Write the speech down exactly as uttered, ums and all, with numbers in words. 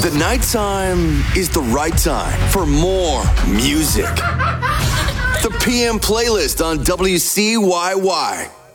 The nighttime is the right time for more music. The P M playlist on W C Y Y.